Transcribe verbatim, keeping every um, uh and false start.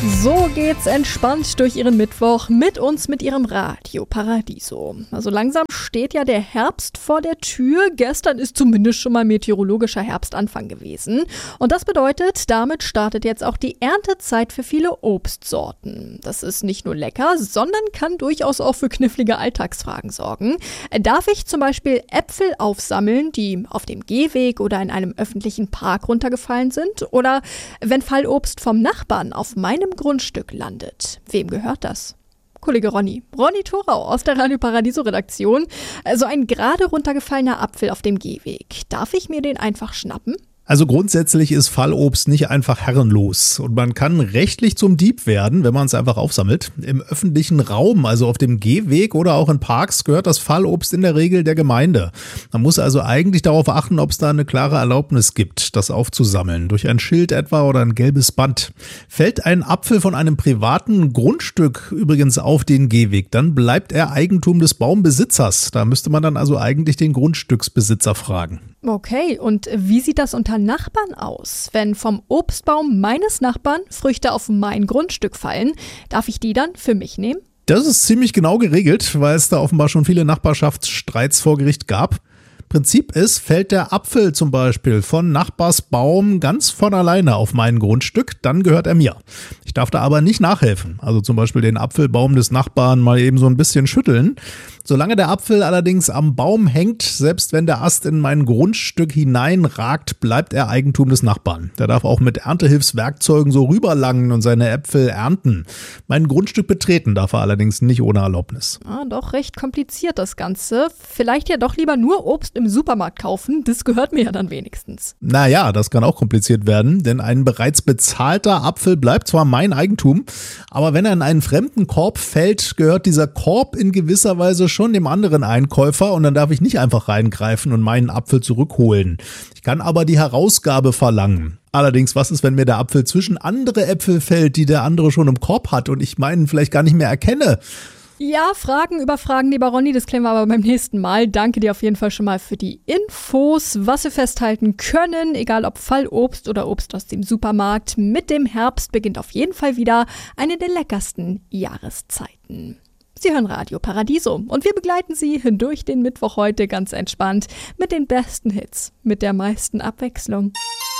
So geht's entspannt durch Ihren Mittwoch mit uns, mit Ihrem Radio Paradiso. Also langsam steht ja der Herbst vor der Tür. Gestern ist zumindest schon mal meteorologischer Herbstanfang gewesen. Und das bedeutet, damit startet jetzt auch die Erntezeit für viele Obstsorten. Das ist nicht nur lecker, sondern kann durchaus auch für knifflige Alltagsfragen sorgen. Darf ich zum Beispiel Äpfel aufsammeln, die auf dem Gehweg oder in einem öffentlichen Park runtergefallen sind? Oder wenn Fallobst vom Nachbarn auf meinem Grundstück landet. Wem gehört das? Kollege Ronny. Ronny Thorau aus der Radio Paradiso Redaktion. Also ein gerade runtergefallener Apfel auf dem Gehweg. Darf ich mir den einfach schnappen? Also grundsätzlich ist Fallobst nicht einfach herrenlos und man kann rechtlich zum Dieb werden, wenn man es einfach aufsammelt. Im öffentlichen Raum, also auf dem Gehweg oder auch in Parks, gehört das Fallobst in der Regel der Gemeinde. Man muss also eigentlich darauf achten, ob es da eine klare Erlaubnis gibt, das aufzusammeln, durch ein Schild etwa oder ein gelbes Band. Fällt ein Apfel von einem privaten Grundstück übrigens auf den Gehweg, dann bleibt er Eigentum des Baumbesitzers. Da müsste man dann also eigentlich den Grundstücksbesitzer fragen. Okay, und wie sieht das unter Nachbarn aus? Wenn vom Obstbaum meines Nachbarn Früchte auf mein Grundstück fallen, darf ich die dann für mich nehmen? Das ist ziemlich genau geregelt, weil es da offenbar schon viele Nachbarschaftsstreits vor Gericht gab. Prinzip ist, fällt der Apfel zum Beispiel von Nachbarsbaum ganz von alleine auf mein Grundstück, dann gehört er mir. Ich darf da aber nicht nachhelfen, also zum Beispiel den Apfelbaum des Nachbarn mal eben so ein bisschen schütteln. Solange der Apfel allerdings am Baum hängt, selbst wenn der Ast in mein Grundstück hineinragt, bleibt er Eigentum des Nachbarn. Der darf auch mit Erntehilfswerkzeugen so rüberlangen und seine Äpfel ernten. Mein Grundstück betreten darf er allerdings nicht ohne Erlaubnis. Ah, doch recht kompliziert das Ganze. Vielleicht ja doch lieber nur Obst im Supermarkt kaufen, das gehört mir ja dann wenigstens. Naja, das kann auch kompliziert werden, denn ein bereits bezahlter Apfel bleibt zwar mein Eigentum, aber wenn er in einen fremden Korb fällt, gehört dieser Korb in gewisser Weise schon dem anderen Einkäufer und dann darf ich nicht einfach reingreifen und meinen Apfel zurückholen. Ich kann aber die Herausgabe verlangen. Allerdings, was ist, wenn mir der Apfel zwischen andere Äpfel fällt, die der andere schon im Korb hat und ich meinen vielleicht gar nicht mehr erkenne? Ja, Fragen über Fragen, lieber Ronny, das klären wir aber beim nächsten Mal. Danke dir auf jeden Fall schon mal für die Infos, was wir festhalten können, egal ob Fallobst oder Obst aus dem Supermarkt. Mit dem Herbst beginnt auf jeden Fall wieder eine der leckersten Jahreszeiten. Sie hören Radio Paradiso und wir begleiten Sie durch den Mittwoch heute ganz entspannt mit den besten Hits, mit der meisten Abwechslung.